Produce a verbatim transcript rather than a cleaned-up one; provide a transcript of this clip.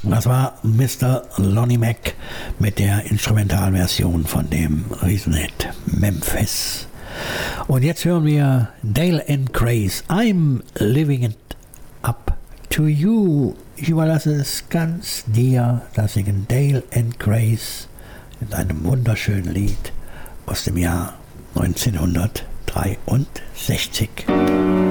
Das war Mister Lonnie Mac mit der Instrumentalversion von dem Riesenhit Memphis. Und jetzt hören wir Dale and Grace. I'm living it up to you. Ich überlasse es ganz dir. Da singen Dale and Grace in einem wunderschönen Lied aus dem Jahr neunzehnhundertdreiundsechzig.